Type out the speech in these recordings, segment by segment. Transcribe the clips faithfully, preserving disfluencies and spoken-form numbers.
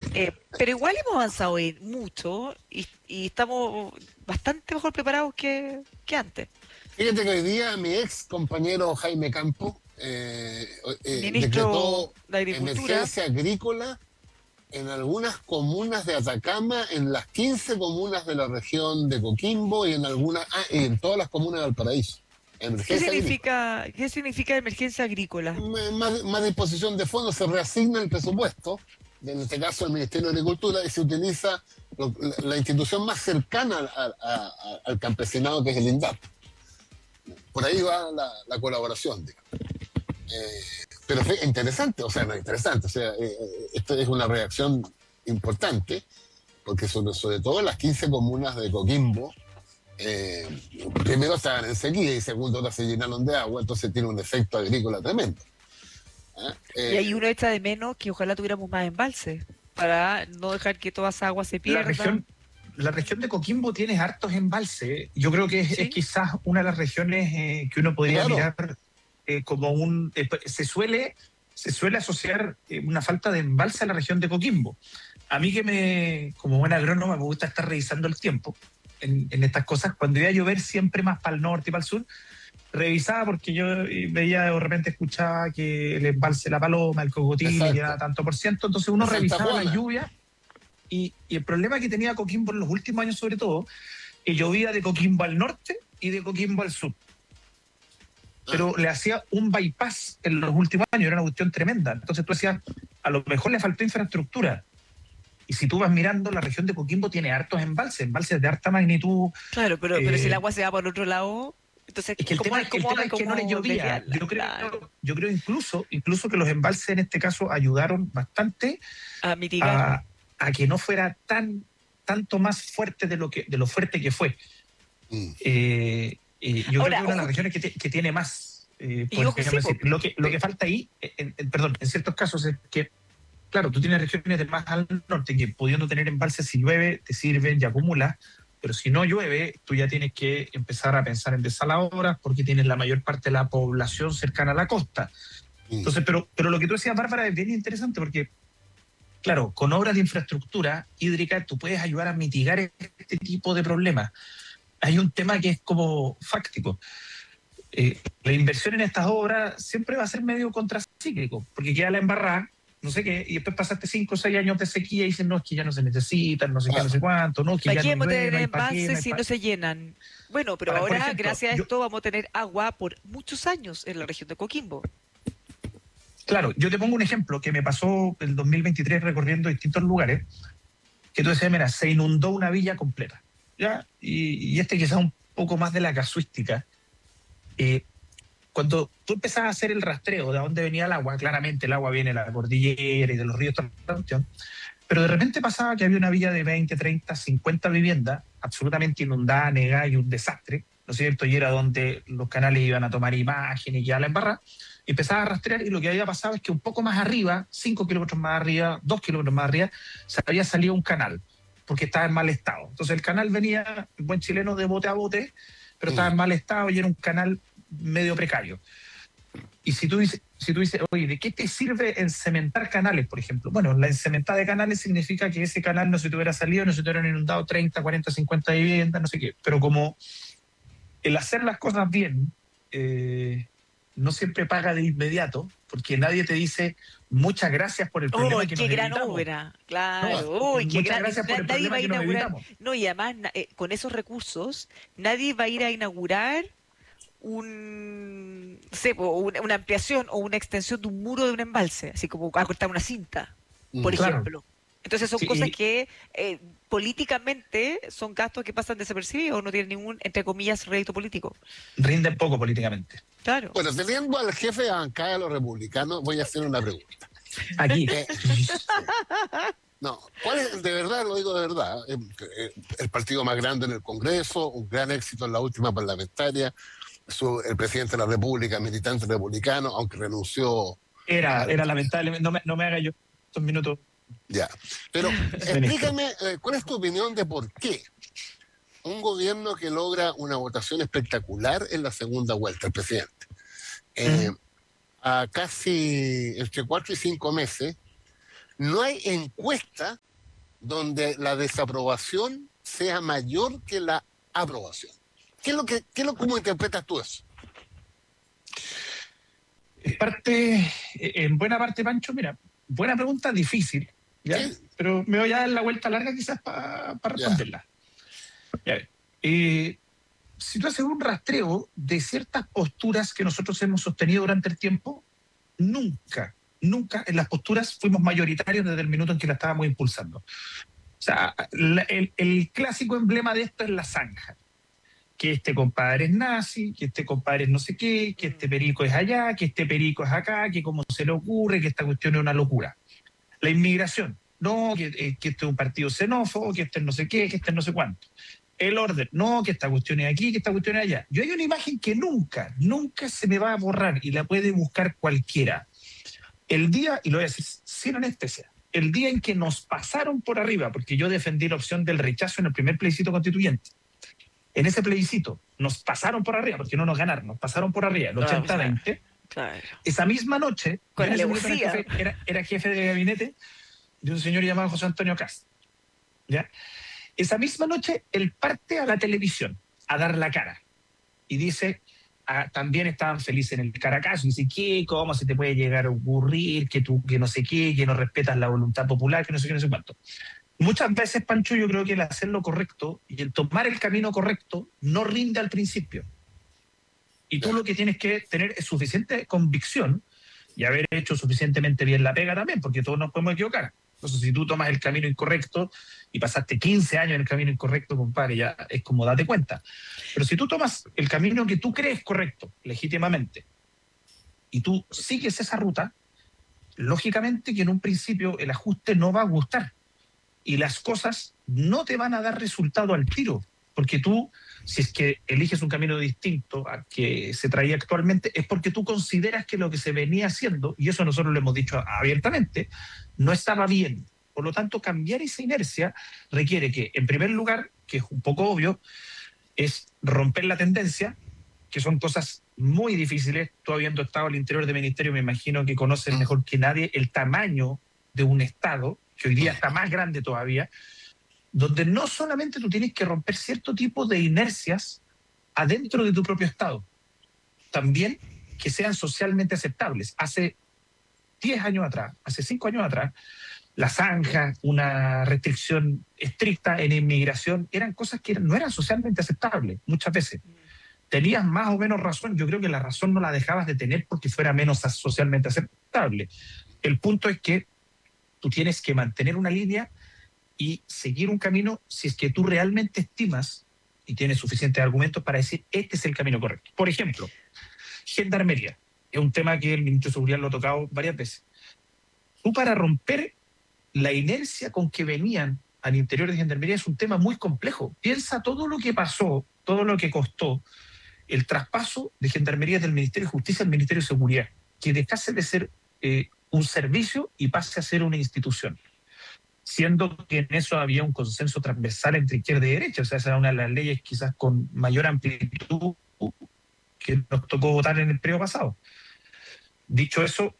Eh, pero igual hemos avanzado en mucho y, y estamos bastante mejor preparados que, que antes. Fíjate que hoy día mi ex compañero Jaime Campo eh, eh, Ministro decretó de Agricultura, emergencia agrícola en algunas comunas de Atacama, en las quince comunas de la región de Coquimbo y en algunas, ah, y en todas las comunas de Valparaíso. ¿qué Emergencia agrícola. significa, qué significa emergencia agrícola? M- Más, más disposición de fondos, se reasigna el presupuesto, en este caso el Ministerio de Agricultura, y se utiliza lo- la, la institución más cercana al, al- a- al campesinado, que es el INDAP. Por ahí va la, la colaboración, digamos. Eh, pero fue interesante, o sea, no interesante, o sea, eh, eh, esto es una reacción importante, porque sobre, sobre todo en las quince comunas de Coquimbo, eh, primero estaban en sequía y segundo ahora se llenaron de agua, entonces tiene un efecto agrícola tremendo. ¿Ah? Y ahí Eh, uno echa de menos que ojalá tuviéramos más embalses para no dejar que toda esa agua se La pierda. región, la región de Coquimbo tiene hartos embalses. Yo creo que es, es ¿Sí? quizás una de las regiones eh, que uno podría claro, mirar eh, como un... eh, se suele, se suele asociar eh, una falta de embalse a la región de Coquimbo. A mí que me, como buen agrónomo, me gusta estar revisando el tiempo en, en estas cosas. Cuando iba a llover siempre más para el norte y para el sur, revisaba porque yo eh, veía, de repente escuchaba que el embalse La Paloma, el Cocotín, le quedaba exacto. tanto por ciento, entonces uno En Santa revisaba la Juana, lluvia y, y el problema que tenía Coquimbo en los últimos años sobre todo, que llovía de Coquimbo al norte y de Coquimbo al sur, ah, pero le hacía un bypass en los últimos años, era una cuestión tremenda. Entonces tú decías, a lo mejor le faltó infraestructura. Y si tú vas mirando, la región de Coquimbo tiene hartos embalses, embalses de harta magnitud. Claro, pero, pero si el eh, agua se va por otro lado, entonces, Es que el ¿cómo, tema, el cómo, tema es que no le cómo llovía. desviarla? Yo Claro, creo, yo creo incluso, incluso que los embalses en este caso ayudaron bastante a mitigar. a, a que no fuera tan tanto más fuerte de lo que de lo fuerte que fue. mm, Eh, eh, yo creo que Ahora, es una de las ojo que, regiones que, te- que tiene más. Eh, y por ojo, ejemplo, sí, es po, decir, lo que, lo pe- que falta ahí, en- en- perdón, en ciertos casos es que, claro, tú tienes regiones de más al norte que pudiendo tener embalses, si llueve, te sirven y acumulas, pero si no llueve, tú ya tienes que empezar a pensar en desaladoras porque tienes la mayor parte de la población cercana a la costa. mm. Entonces, pero, pero lo que tú decías, Bárbara, es bien interesante porque, claro, con obras de infraestructura hídrica tú puedes ayudar a mitigar este tipo de problemas. Hay un tema que es como fáctico. Eh, la inversión en estas obras siempre va a ser medio contracíclico, porque queda la embarrada, no sé qué, y después pasaste cinco o seis años de sequía y dicen, no, es que ya no se necesitan, no sé qué, no Claro. sé cuánto, no, que ¿para ya qué no vamos a llueve, tener no hay para qué, no embalses hay si no para... se llenan? Bueno, pero Por ahora, ejemplo, gracias a yo, esto, vamos a tener agua por muchos años en la región de Coquimbo. claro, yo te pongo un ejemplo que me pasó el dos mil veintitrés recorriendo distintos lugares, que tú decías, mira, se inundó una villa completa, ¿ya? Y, y este quizás un poco más de la casuística. Eh, Cuando tú empezabas a hacer el rastreo de dónde venía el agua, claramente el agua viene de la cordillera y de los ríos, toda la cuestión, pero de repente pasaba que había una villa de veinte, treinta, cincuenta viviendas absolutamente inundada, negada y un desastre, ¿no es cierto? Y era donde los canales iban a tomar imágenes y ya la embarra. Y empezaba a rastrear y lo que había pasado es que un poco más arriba, cinco kilómetros más arriba, dos kilómetros más arriba, se había salido un canal porque estaba en mal estado. Entonces el canal venía, el buen chileno, de bote a bote, pero estaba Mm. en mal estado y era un canal medio precario. Y si tú dices, si tú dices, oye, ¿de qué te sirve encementar canales, por ejemplo? Bueno, la encementada de canales significa que ese canal no se te hubiera salido, no se te hubieran inundado treinta, cuarenta, cincuenta viviendas, no sé qué. Pero como el hacer las cosas bien eh, no siempre paga de inmediato, porque nadie te dice muchas gracias por el ¡Oh, problema que qué nos gran evitamos. obra! No, Claro. Claro, uy, qué muchas gran. gracias por na- el nadie va problema a que nos inaugurar, evitamos. no, y además na- eh, con esos recursos, nadie va a ir a inaugurar un, no sé, po, una, una ampliación o una extensión de un muro de un embalse, así como a cortar una cinta, por Mm. Claro, ejemplo. Entonces son sí, cosas y que eh, políticamente son gastos que pasan desapercibidos, no tienen ningún, entre comillas, rédito político. rinden poco políticamente. Claro. Bueno, teniendo al jefe de bancada de los republicanos, voy a hacer una pregunta. Aquí, Eh, no, ¿cuál es, de verdad, lo digo de verdad, eh, eh, el partido más grande en el Congreso, un gran éxito en la última parlamentaria, su- el presidente de la República, militante republicano, aunque renunció era, al... era lamentable, no me, no me haga yo estos minutos Ya, pero ministro. explícame, eh, ¿cuál es tu opinión de por qué un gobierno que logra una votación espectacular en la segunda vuelta, el presidente, eh, Mm. a casi entre cuatro y cinco meses, no hay encuesta donde la desaprobación sea mayor que la aprobación. ¿Qué es lo que, qué es lo, ¿Cómo interpretas tú eso? En parte, en buena parte, Pancho, mira, buena pregunta, difícil, ¿ya? ¿Sí? Pero me voy a dar la vuelta larga quizás para pa Ya. responderla. Ya. Eh, si tú haces un rastreo de ciertas posturas que nosotros hemos sostenido durante el tiempo, nunca, nunca en las posturas fuimos mayoritarios desde el minuto en que la estábamos impulsando. O sea, la- el, el clásico emblema de esto es la zanja. Que este compadre es nazi, que este compadre es no sé qué, que este perico es allá, que este perico es acá, que cómo se le ocurre, que esta cuestión es una locura. La inmigración, no, que, eh, que este es un partido xenófobo, que este es no sé qué, que este es no sé cuánto. El orden, no, que esta cuestión es aquí, que esta cuestión es allá. Yo hay una imagen que nunca, nunca se me va a borrar y la puede buscar cualquiera. El día, y lo voy a decir sin anestesia, el día en que nos pasaron por arriba, porque yo defendí la opción del rechazo en el primer plebiscito constituyente, en ese plebiscito nos pasaron por arriba, porque no nos ganaron, nos pasaron por arriba, el Ah, ochenta veinte. Claro. Esa misma noche, Con yo en ese momento era alevosía. jefe, era, era jefe de gabinete de un señor llamado José Antonio Cast. ¿Ya? Esa misma noche, él parte a la televisión a dar la cara y dice, ah, también estaban felices en el Caracazo, y dice, ¿qué? ¿Cómo se te puede llegar a ocurrir? Que tú, que no sé qué, que no respetas la voluntad popular, que no sé qué, no sé cuánto. Muchas veces, Pancho, yo creo que el hacer lo correcto y el tomar el camino correcto no rinde al principio. Y tú lo que tienes que tener es suficiente convicción y haber hecho suficientemente bien la pega también, porque todos nos podemos equivocar. Entonces, si tú tomas el camino incorrecto y pasaste quince años en el camino incorrecto, compadre, ya es como date cuenta. Pero si tú tomas el camino que tú crees correcto, legítimamente, y tú sigues esa ruta, lógicamente que en un principio el ajuste no va a gustar y las cosas no te van a dar resultado al tiro, porque tú, si es que eliges un camino distinto al que se traía actualmente, es porque tú consideras que lo que se venía haciendo, y eso nosotros lo hemos dicho abiertamente, no estaba bien. Por lo tanto, cambiar esa inercia requiere que, en primer lugar, que es un poco obvio, es romper la tendencia, que son cosas muy difíciles. Tú, habiendo estado al interior del ministerio, me imagino que conoces mejor que nadie el tamaño de un Estado, que hoy día está más grande todavía, donde no solamente tú tienes que romper cierto tipo de inercias adentro de tu propio Estado, también que sean socialmente aceptables. Hace diez años atrás, hace cinco años atrás, la zanja, una restricción estricta en inmigración, eran cosas que no eran socialmente aceptables muchas veces. Tenías más o menos razón, yo creo que la razón no la dejabas de tener porque fuera menos socialmente aceptable. El punto es que tú tienes que mantener una línea y seguir un camino si es que tú realmente estimas y tienes suficientes argumentos para decir este es el camino correcto. Por ejemplo, Gendarmería. Es un tema que el ministro de Seguridad lo ha tocado varias veces. Tú, para romper la inercia con que venían al interior de Gendarmería, es un tema muy complejo. Piensa todo lo que pasó, todo lo que costó el traspaso de Gendarmería del Ministerio de Justicia al Ministerio de Seguridad, que dejase de ser eh, un servicio y pase a ser una institución, siendo que en eso había un consenso transversal entre izquierda y derecha. O sea, esa era una de las leyes quizás con mayor amplitud que nos tocó votar en el periodo pasado. Dicho eso,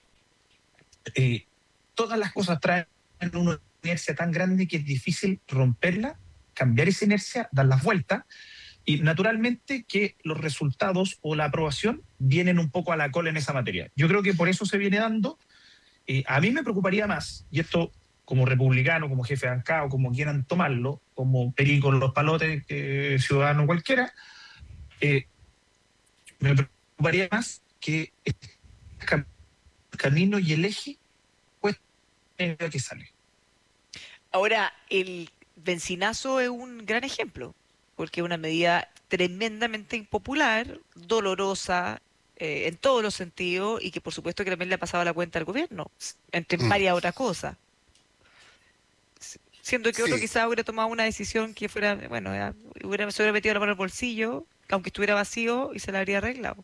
eh, todas las cosas traen una inercia tan grande que es difícil romperla, cambiar esa inercia, dar las vueltas, y naturalmente que los resultados o la aprobación vienen un poco a la cola en esa materia. Yo creo que por eso se viene dando. Eh, a mí me preocuparía más, y esto como republicano, como jefe de bancada, o como quieran tomarlo, como perico en los palotes, eh, ciudadano cualquiera, eh, me preocuparía más que el camino y el eje, pues, que sale. Ahora, el bencinazo es un gran ejemplo, porque es una medida tremendamente impopular, dolorosa, eh, en todos los sentidos, y que por supuesto que también le ha pasado la cuenta al gobierno, s- entre Mm. varias otras cosas. S- Siendo que otro Sí. quizás hubiera tomado una decisión que fuera, bueno, ya, hubiera, se hubiera metido la mano al bolsillo, aunque estuviera vacío, y se la habría arreglado.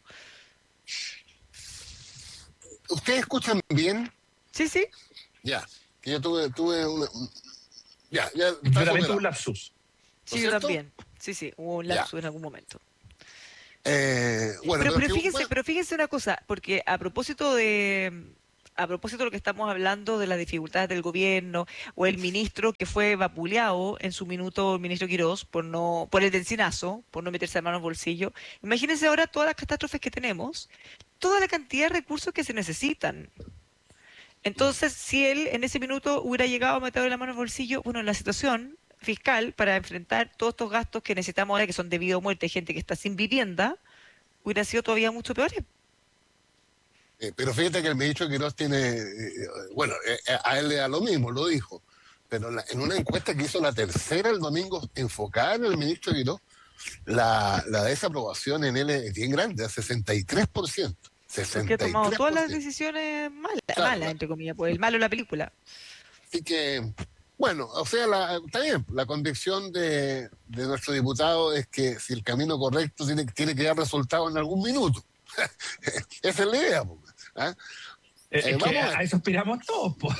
¿Ustedes escuchan bien? Sí, sí, Ya. Que yo tuve, tuve una, un- ya, ya Yo está también tuve superado. un lapsus. sí, yo cierto? también. Sí, sí, hubo un Ya. lapso en algún momento. Eh, bueno, Pero, pero pero que, fíjense, bueno, pero fíjense una cosa, porque a propósito de, a propósito de lo que estamos hablando de las dificultades del gobierno, o el ministro que fue vapuleado en su minuto, el ministro Quirós, por no, por el encinazo, por no meterse la mano en el bolsillo. Imagínense ahora todas las catástrofes que tenemos, toda la cantidad de recursos que se necesitan. Entonces, si él en ese minuto hubiera llegado a meter la mano en el bolsillo, bueno, la situación fiscal para enfrentar todos estos gastos que necesitamos ahora, que son de vida o muerte, hay gente que está sin vivienda, hubiera sido todavía mucho peor. Eh, pero fíjate que el ministro Quirós tiene, eh, bueno, eh, a él le da lo mismo, lo dijo, pero la, en una encuesta que hizo la tercera el domingo, enfocada en el ministro Quirós, la, la desaprobación en él es bien grande, a sesenta y tres por ciento. Porque ha tomado todas las sesenta y tres por ciento. decisiones malas, Claro, malas, claro. entre comillas, pues el malo de la película. Así que, bueno, o sea, la, está bien, la convicción de, de nuestro diputado es que si el camino correcto tiene, tiene que dar resultado en algún minuto. Esa es la idea, pues, ¿ah? Eh, Eh, Es que vamos a a ver. a eso aspiramos todos, pues.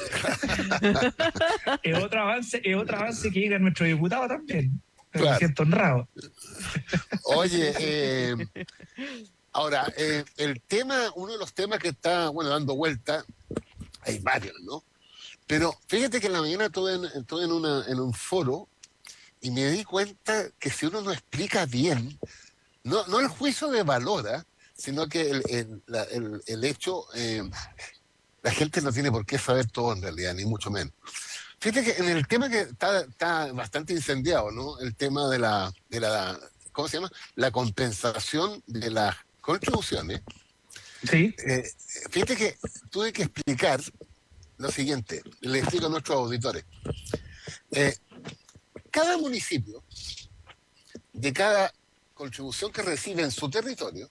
Es otro avance, es otro avance que llega nuestro diputado también. Me Claro. siento honrado. Oye, eh, ahora, eh, el tema, uno de los temas que está, bueno, dando vuelta, hay varios, ¿no? Pero fíjate que en la mañana estuve en, estuve en, una, en un foro y me di cuenta que si uno no explica bien, no, no el juicio de valor, ¿ah? Sino que el, el, la- el- el hecho, eh, la gente no tiene por qué saber todo en realidad, ni mucho menos. Fíjate que en el tema que está, está bastante incendiado, ¿no? El tema de la, de la, ¿cómo se llama? La compensación de las contribuciones. Sí, Eh, fíjate que tuve que explicar lo siguiente, le explico a nuestros auditores. Eh, cada municipio, de cada contribución que recibe en su territorio,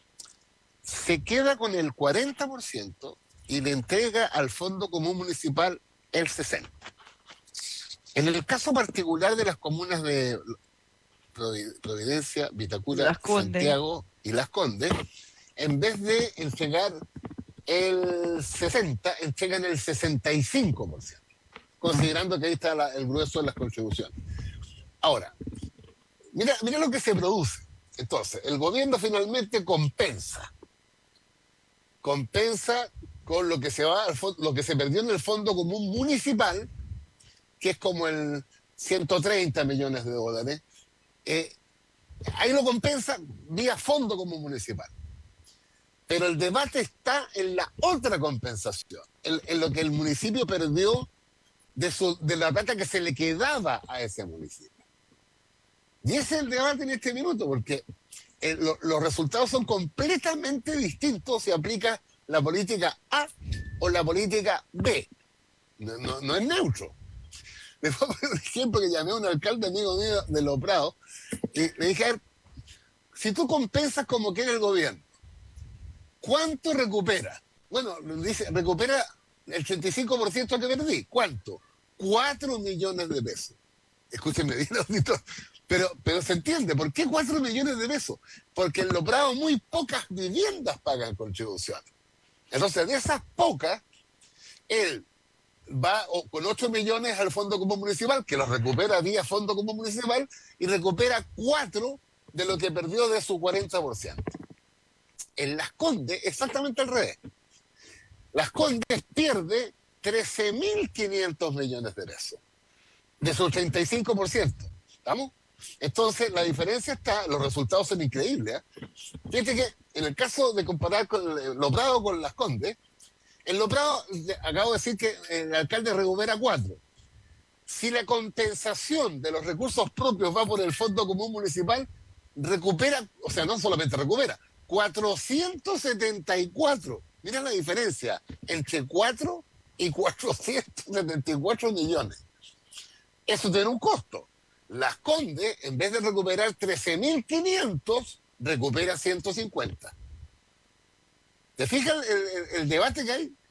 se queda con el cuarenta por ciento y le entrega al Fondo Común Municipal el sesenta por ciento. En el caso particular de las comunas de Provi- Providencia, Vitacura, Las Condes. Santiago y Las Condes, en vez de entregar el sesenta, entregan el sesenta y cinco por ciento, considerando que ahí está la- el grueso de las contribuciones. Ahora, mira, mira lo que se produce. Entonces, el gobierno finalmente compensa. Compensa con lo que se va al fo- lo que se perdió en el Fondo Común Municipal, que es como el ciento treinta millones de dólares. Eh, ahí lo compensa vía Fondo Común Municipal. Pero el debate está en la otra compensación, en, en lo que el municipio perdió de, su, de la plata que se le quedaba a ese municipio. Y ese es el debate en este minuto, porque eh, lo, los resultados son completamente distintos si aplica la política A o la política B. No, no, no es neutro. Les voy a poner un ejemplo que llamé a un alcalde amigo mío de Los Prados y le dije, a ver, si tú compensas como quiere el gobierno, ¿cuánto recupera? Bueno, dice, recupera el treinta y cinco por ciento que perdí. ¿Cuánto? Cuatro millones de pesos. Escúchenme bien, auditor. Pero, pero se entiende, ¿por qué cuatro millones de pesos? Porque en Los Prados muy pocas viviendas pagan contribuciones. Entonces, de esas pocas, él va con ocho millones al Fondo Común Municipal, que los recupera vía Fondo Común Municipal, y recupera cuatro de lo que perdió de su cuarenta por ciento. En Las Condes, exactamente al revés. Las Condes pierde trece mil quinientos millones de pesos, de su treinta y cinco por ciento. ¿Estamos? Entonces, la diferencia está, los resultados son increíbles. ¿eh? Fíjate que en el caso de comparar con Los Prados con Las Condes, en Los Prados, acabo de decir que el alcalde recupera cuatro. Si la compensación de los recursos propios va por el Fondo Común Municipal, recupera, o sea, no solamente recupera, cuatrocientos setenta y cuatro. Mira la diferencia entre cuatro y cuatrocientos setenta y cuatro millones. Eso tiene un costo. Las Condes, en vez de recuperar trece mil quinientos, recupera ciento cincuenta. ¿Te fijas el, el, el debate que hay?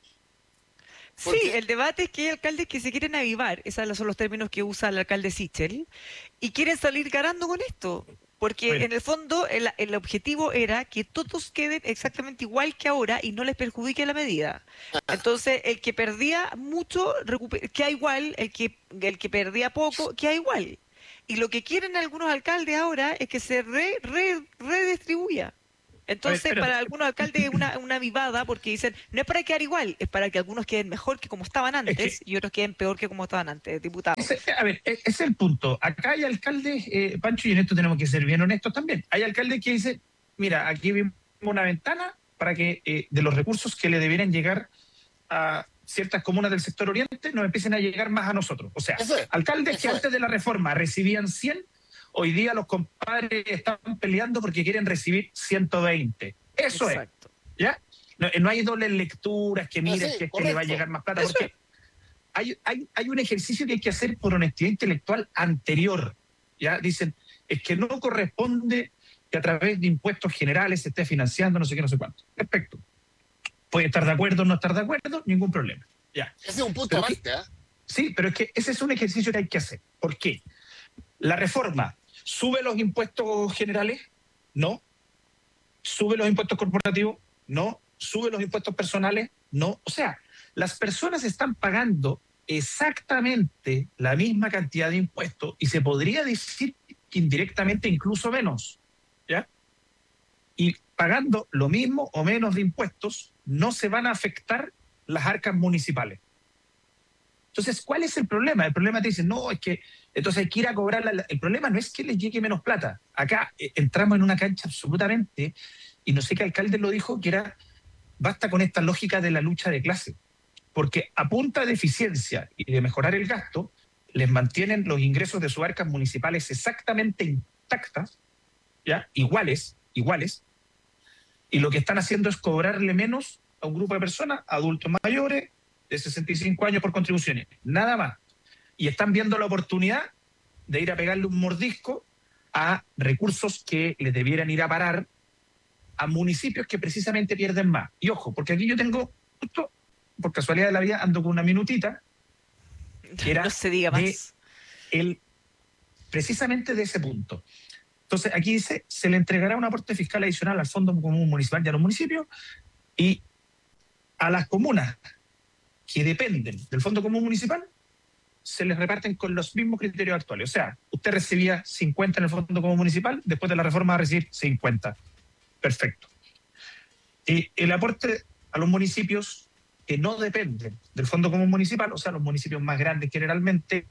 Sí, Porque, el debate es que hay alcaldes que se quieren avivar, esos son los términos que usa el alcalde Sichel, y quieren salir ganando con esto, porque bueno, en el fondo el, el objetivo era que todos queden exactamente igual que ahora y no les perjudique la medida. Entonces, el que perdía mucho, recupe- queda igual, el que, el que perdía poco, queda igual. Y lo que quieren algunos alcaldes ahora es que se re- re- redistribuya. A ver, Entonces, espérate. para algunos alcaldes es una, una vivada porque dicen, no es para quedar igual, es para que algunos queden mejor que como estaban Es que antes y otros queden peor que como estaban antes, diputado. Ese- a ver, e- ese es el punto. Acá hay alcaldes, eh, Pancho, y en esto tenemos que ser bien honestos también. Hay alcaldes que dicen, mira, aquí vimos una ventana para que eh, de los recursos que le debieran llegar a ciertas comunas del sector oriente nos empiecen a llegar más a nosotros. O sea, Eso es, alcaldes que eso es. antes de la reforma recibían cien, hoy día los compadres están peleando porque quieren recibir ciento veinte. Eso es, Exacto. ¿ya? No, no hay dobles lecturas que miren Así, que es que le va a correcto. llegar más plata, Eso porque hay, hay, hay un ejercicio que hay que hacer por honestidad intelectual anterior. Ya dicen, es que no corresponde que a través de impuestos generales se esté financiando no sé qué, no sé cuánto. Perfecto. Puede estar de acuerdo o no estar de acuerdo, ningún problema. Ya. Ese es un punto Pero aparte, que- ¿ah? Sí, pero es que ese es un ejercicio que hay que hacer. ¿Por qué? La reforma sube los impuestos generales, no. Sube los impuestos corporativos, no. Sube los impuestos personales, no. O sea, las personas están pagando exactamente la misma cantidad de impuestos y se podría decir que indirectamente incluso menos, ¿ya? Y pagando lo mismo o menos de impuestos, no se van a afectar las arcas municipales. Entonces, ¿cuál es el problema? El problema te dicen, no, es que entonces hay que ir a cobrar. La... El problema no es que les llegue menos plata. Acá eh, entramos en una cancha absolutamente, y no sé qué alcalde lo dijo, que era, basta con esta lógica de la lucha de clase. Porque a punta de eficiencia y de mejorar el gasto, les mantienen los ingresos de sus arcas municipales exactamente intactas, ¿ya? Iguales, iguales, y lo que están haciendo es cobrarle menos a un grupo de personas, adultos mayores, de sesenta y cinco años por contribuciones, nada más. Y están viendo la oportunidad de ir a pegarle un mordisco a recursos que les debieran ir a parar a municipios que precisamente pierden más. Y ojo, porque aquí yo tengo, justo por casualidad de la vida, ando con una minutita, que era No se diga de más. el, precisamente de ese punto. Entonces, aquí dice, se le entregará un aporte fiscal adicional al Fondo Común Municipal y a los municipios, y a las comunas que dependen del Fondo Común Municipal se les reparten con los mismos criterios actuales. O sea, usted recibía cincuenta en el Fondo Común Municipal, después de la reforma va a recibir cincuenta. Perfecto. Y el aporte a los municipios que no dependen del Fondo Común Municipal, o sea, los municipios más grandes generalmente,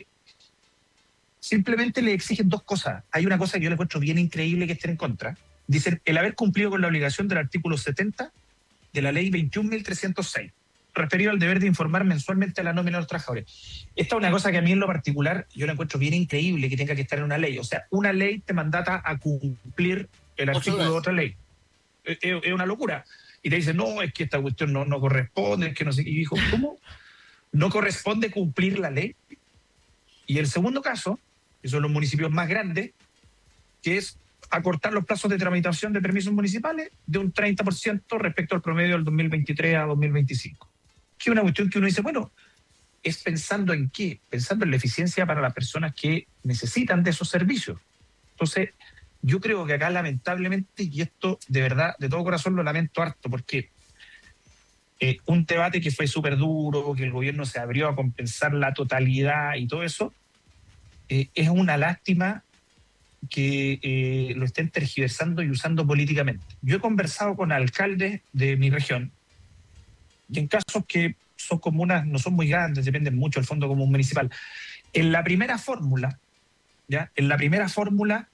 simplemente le exigen dos cosas. Hay una cosa que yo le encuentro bien increíble que estén en contra. Dicen, el haber cumplido con la obligación del artículo setenta de la ley veintiún mil trescientos seis, referido al deber de informar mensualmente a la nómina de los trabajadores. Esta es una cosa que a mí en lo particular yo la encuentro bien increíble que tenga que estar en una ley. O sea, una ley te mandata a cumplir el artículo de otra ley. Es, es una locura. Y te dicen, no, es que esta cuestión no, no corresponde, es que no sé qué. Y dijo, ¿cómo? ¿No corresponde cumplir la ley? Y el segundo caso, que son los municipios más grandes, que es acortar los plazos de tramitación de permisos municipales de un treinta por ciento respecto al promedio del dos mil veintitrés a dos mil veinticinco. Que es una cuestión que uno dice, bueno, ¿es pensando en qué? Pensando en la eficiencia para las personas que necesitan de esos servicios. Entonces, yo creo que acá lamentablemente, y esto de verdad, de todo corazón lo lamento harto, porque eh, un debate que fue súper duro, que el gobierno se abrió a compensar la totalidad y todo eso, eh, es una lástima que eh, lo estén tergiversando y usando políticamente. Yo he conversado con alcaldes de mi región, y en casos que son comunas, no son muy grandes, dependen mucho del Fondo Común Municipal. En la primera fórmula, ¿ya? En la primera fórmula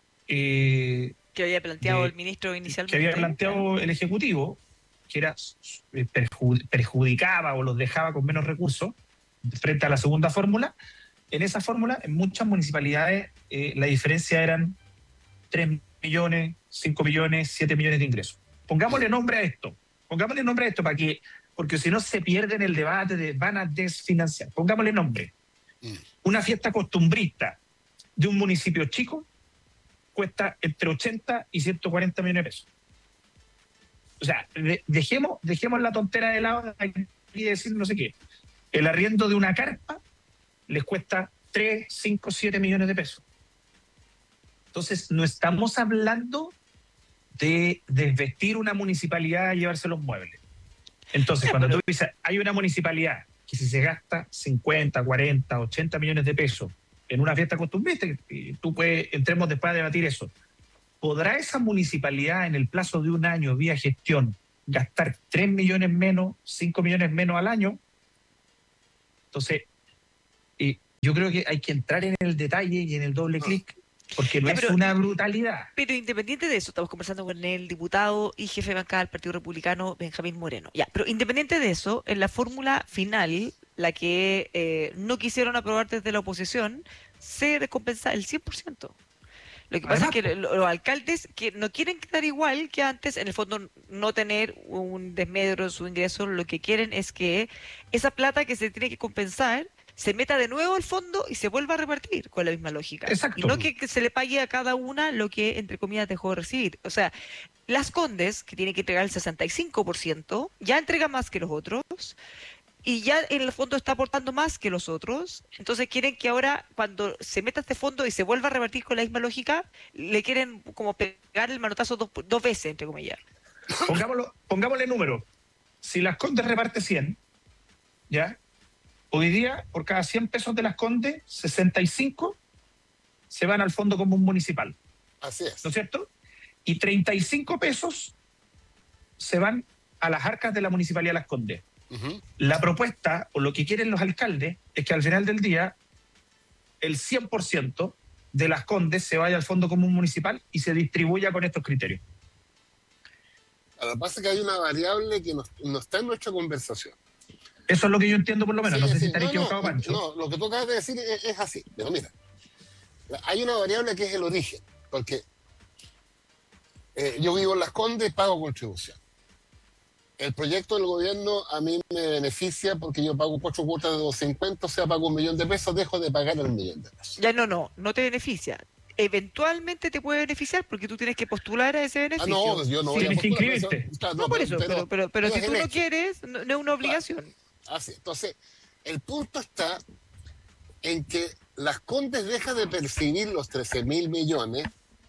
eh, Que había planteado de, el ministro inicialmente. que había planteado el Ejecutivo, que era eh, perjudicaba o los dejaba con menos recursos frente a la segunda fórmula. En esa fórmula, en muchas municipalidades, eh, la diferencia eran tres millones, cinco millones, siete millones de ingresos. Pongámosle nombre a esto, pongámosle nombre a esto para que, porque si no se pierde en el debate de van a desfinanciar. Pongámosle nombre. Una fiesta costumbrista de un municipio chico cuesta entre ochenta y ciento cuarenta millones de pesos. O sea, dejemos, dejemos la tontera de lado y decir no sé qué. El arriendo de una carpa les cuesta tres, cinco, siete millones de pesos. Entonces, no estamos hablando de desvestir una municipalidad y llevarse los muebles. Entonces, Ya, cuando pero... tú dices, hay una municipalidad que si se gasta cincuenta, cuarenta, ochenta millones de pesos en una fiesta costumbrista, tú puedes, entremos después a debatir eso. ¿podrá esa municipalidad en el plazo de un año vía gestión gastar tres millones menos, cinco millones menos al año? Entonces, eh, yo creo que hay que entrar en el detalle y en el doble clic, porque no Ya, es pero- una brutalidad. Pero independiente de eso, estamos conversando con el diputado y jefe de bancada del Partido Republicano, Benjamín Moreno. Ya, pero independiente de eso, en la fórmula final, la que eh, no quisieron aprobar desde la oposición, se recompensa el cien por ciento. Lo que pasa Además, es que lo- los alcaldes que no quieren quedar igual que antes, en el fondo no tener un desmedro en su ingreso, lo que quieren es que esa plata que se tiene que compensar se meta de nuevo al fondo y se vuelva a repartir con la misma lógica. Exacto. Y no que, que se le pague a cada una lo que, entre comillas, dejó de recibir. O sea, Las Condes, que tiene que entregar el sesenta y cinco por ciento, ya entrega más que los otros y ya en el fondo está aportando más que los otros. Entonces quieren que ahora, cuando se meta este fondo y se vuelva a repartir con la misma lógica, le quieren como pegar el manotazo dos, dos veces, entre comillas. pongámoslo, pongámosle número. Si Las Condes reparte cien, ¿ya? Hoy día, por cada cien pesos de Las Condes, sesenta y cinco se van al Fondo Común Municipal, Así es. ¿no es cierto? Y treinta y cinco pesos se van a las arcas de la Municipalidad de Las Condes. Ujú. La propuesta, o lo que quieren los alcaldes, es que al final del día el cien por ciento de Las Condes se vaya al Fondo Común Municipal y se distribuya con estos criterios. Lo que pasa es que hay una variable que no, no está en nuestra conversación. Eso es lo que yo entiendo por lo menos. Sí, no sé sí, si estaré no, equivocado, no, Pancho. No, lo que tú acabas de decir es, es así. Pero mira, hay una variable que es el origen, porque eh, yo vivo en Las Condes y pago contribución. El proyecto del gobierno a mí me beneficia porque yo pago cuatro cuotas de doscientos cincuenta, o sea, pago un millón de pesos, dejo de pagar el millón de pesos. Ya no, no, no te beneficia. Eventualmente te puede beneficiar porque tú tienes que postular a ese Ah, beneficio. no, yo no voy a Tienes que postular, inscribirte. eso- claro, No, por eso, pero, pero, pero, es si tú el no hecho. quieres, no, no es una obligación. Así, entonces, el punto está en que Las Condes deja de percibir los trece mil millones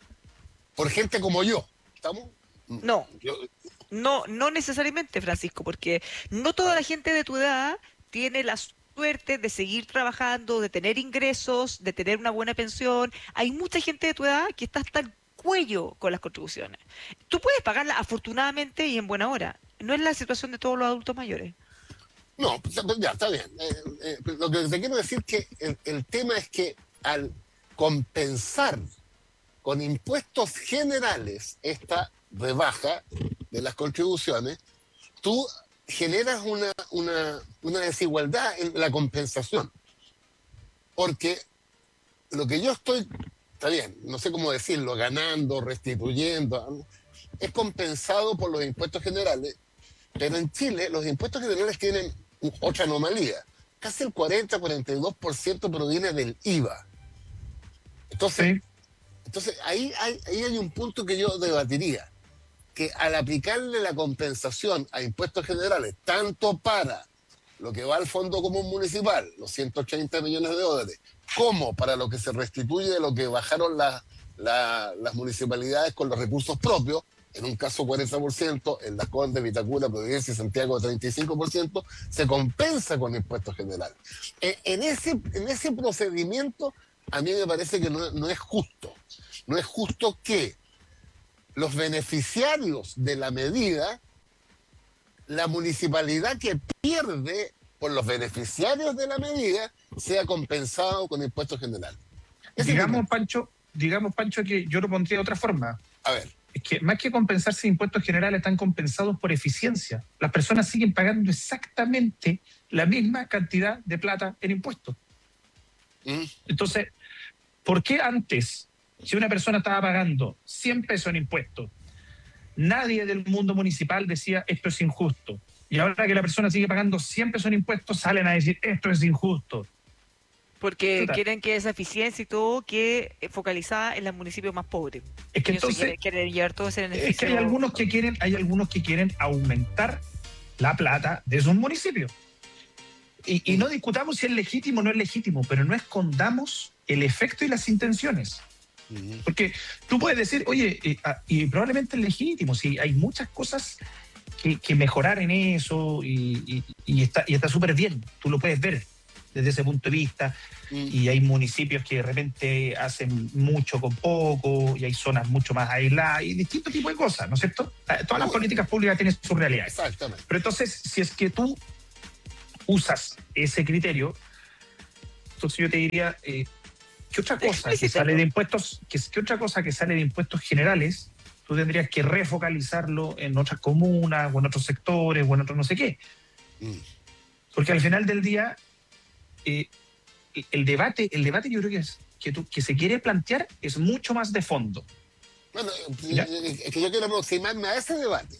por gente como yo. ¿Estamos? No, Yo- no, no necesariamente, Francisco, porque no toda la gente de tu edad tiene la suerte de seguir trabajando, de tener ingresos, de tener una buena pensión. Hay mucha gente de tu edad que está hasta el cuello con las contribuciones. Tú puedes pagarlas afortunadamente y en buena hora. No es la situación de todos los adultos mayores. no, pues, ya, está bien. Eh, eh, lo que te quiero decir es que el, el tema es que al compensar con impuestos generales esta rebaja de las contribuciones, tú generas una, una, una desigualdad en la compensación. Porque lo que yo estoy, está bien, no sé cómo decirlo, ganando, restituyendo, es compensado por los impuestos generales, pero en Chile los impuestos generales tienen otra anomalía. Casi el cuarenta a cuarenta y dos por ciento proviene del I V A. Entonces, Sí. entonces ahí, hay, ahí hay un punto que yo debatiría, que al aplicarle la compensación a impuestos generales, tanto para lo que va al Fondo Común Municipal, los ciento ochenta millones de dólares, como para lo que se restituye de lo que bajaron la- la- las municipalidades con los recursos propios, en un caso cuarenta por ciento, en Las Condes, Vitacura, Providencia y Santiago treinta y cinco por ciento, se compensa con impuestos generales. En, en ese, en ese procedimiento, a mí me parece que no, no es justo. No es justo que los beneficiarios de la medida, la municipalidad que pierde por los beneficiarios de la medida, sea compensado con impuestos generales. Ese Digamos, tipo- Pancho, digamos, Pancho, que yo lo pondría de otra forma. a ver, Es que más que compensarse impuestos generales, están compensados por eficiencia. Las personas siguen pagando exactamente la misma cantidad de plata en impuestos. ¿Mm? Entonces, ¿por qué antes, si una persona estaba pagando cien pesos en impuestos, nadie del mundo municipal decía esto es injusto? Y ahora que la persona sigue pagando cien pesos en impuestos, salen a decir esto es injusto. Porque Chuta. quieren que esa eficiencia y todo quede eh, focalizada en los municipios más pobres. Es que Ellos se entonces, quieren, quieren llevar todo ese beneficio. es que hay algunos que quieren, hay algunos que quieren aumentar la plata de sus municipios. Y, y no discutamos si es legítimo o no es legítimo, pero no escondamos el efecto y las intenciones. Porque tú puedes decir, oye, eh, ah, y probablemente es legítimo, si hay muchas cosas que, que mejorar en eso y, y- y está y está súper bien, tú lo puedes ver. desde ese punto de vista, mm. y hay municipios que de repente hacen mucho con poco, y hay zonas mucho más aisladas, y distintos tipos de cosas, ¿no es cierto? Todas las políticas públicas tienen su realidad. Exactamente. Pero entonces, si es que tú usas ese criterio, entonces yo te diría, eh, ¿qué otra cosa que sale de impuestos, que, qué otra cosa que sale de impuestos generales, tú tendrías que refocalizarlo en otras comunas, o en otros sectores, o en otros no sé qué? Mm. Porque al final del día, eh, el debate, el debate yo creo que es que, tú, que se quiere plantear es mucho más de fondo. Bueno, ¿ya? Es que yo quiero aproximarme a ese debate.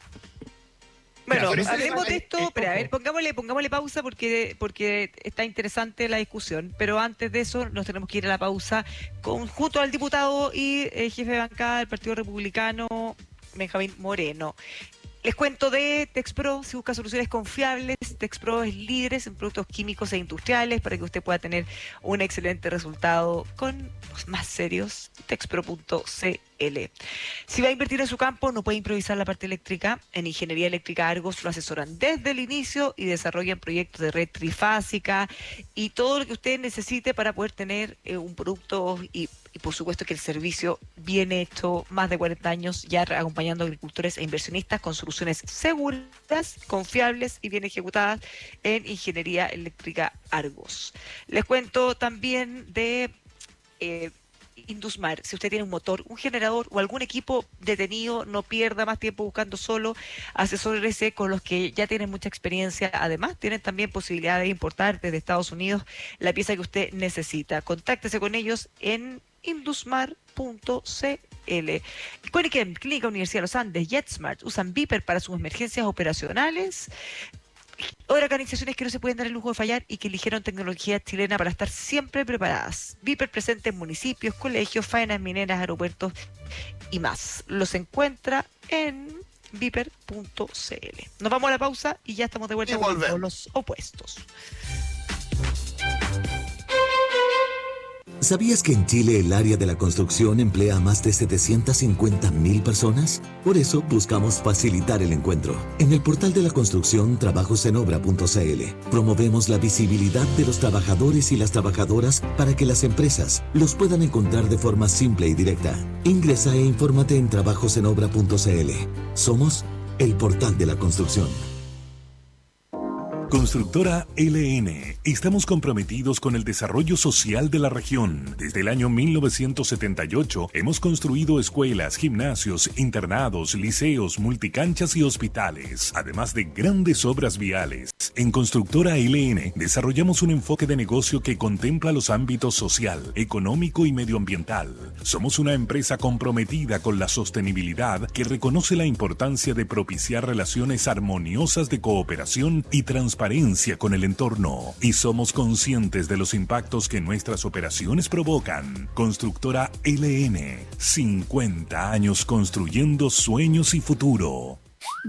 Bueno, ya, hablemos de esto, es, pero a ver, pongámosle, pongámosle pausa porque, porque está interesante la discusión, pero antes de eso nos tenemos que ir a la pausa con, junto al diputado y eh, jefe de bancada del Partido Republicano, Benjamín Moreno. Les cuento de Texpro, si busca soluciones confiables, Texpro es líderes en productos químicos e industriales para que usted pueda tener un excelente resultado con los más serios, texpro punto c l. Si va a invertir en su campo, no puede improvisar la parte eléctrica. En Ingeniería Eléctrica Argos lo asesoran desde el inicio y desarrollan proyectos de red trifásica y todo lo que usted necesite para poder tener eh, un producto y Y por supuesto que el servicio viene hecho más de cuarenta años ya acompañando a agricultores e inversionistas con soluciones seguras, confiables y bien ejecutadas en Ingeniería Eléctrica Argos. Les cuento también de eh, Indusmar. Si usted tiene un motor, un generador o algún equipo detenido, no pierda más tiempo buscando solo, asesórese con los que ya tienen mucha experiencia. Además, tienen también posibilidad de importar desde Estados Unidos la pieza que usted necesita. Contáctese con ellos en indusmar punto c l. Conikem, Clínica Universidad de los Andes, JetSmart usan Viper para sus emergencias operacionales. Organizaciones que no se pueden dar el lujo de fallar y que eligieron tecnología chilena para estar siempre preparadas. Viper presente en municipios, colegios, faenas mineras, aeropuertos y más. Los encuentra en viper punto c l. Nos vamos a la pausa y ya estamos de vuelta con todos los opuestos. ¿Sabías que en Chile el área de la construcción emplea a más de setecientas cincuenta mil personas? Por eso buscamos facilitar el encuentro. En el portal de la construcción trabajos en obra punto c l promovemos la visibilidad de los trabajadores y las trabajadoras para que las empresas los puedan encontrar de forma simple y directa. Ingresa e infórmate en trabajos en obra punto c l. Somos el portal de la construcción. Constructora L N. Estamos comprometidos con el desarrollo social de la región. Desde el año mil novecientos setenta y ocho hemos construido escuelas, gimnasios, internados, liceos, multicanchas y hospitales, además de grandes obras viales. En Constructora L N desarrollamos un enfoque de negocio que contempla los ámbitos social, económico y medioambiental. Somos una empresa comprometida con la sostenibilidad que reconoce la importancia de propiciar relaciones armoniosas de cooperación y transparencia con el entorno, y somos conscientes de los impactos que nuestras operaciones provocan. Constructora L N, cincuenta años construyendo sueños y futuro.